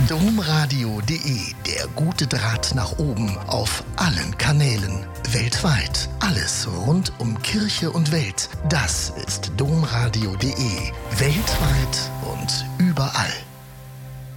Domradio.de, der gute Draht nach oben auf allen Kanälen. Weltweit. Alles rund um Kirche und Welt. Das ist Domradio.de. Weltweit und überall.